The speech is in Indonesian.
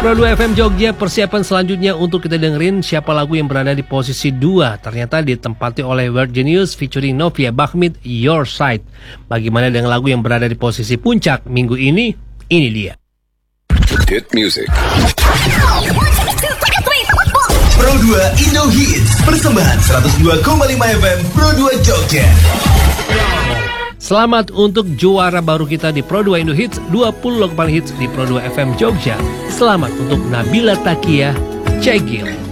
Pro 2 FM Jogja, persiapan selanjutnya untuk kita dengerin siapa lagu yang berada di posisi 2. Ternyata ditempati oleh Weird Genius featuring Novia Bahmid, Your Side. Bagaimana dengan lagu yang berada di posisi puncak minggu ini? Ini dia. Hit music. Pro 2 Indo Hits, persembahan 102,5 FM Pro 2 Jogja. Selamat untuk juara baru kita di Pro 2 Indo Hits, 20 lagu paling hits di Pro 2 FM Jogja. Selamat untuk Nabila Takia Cegil.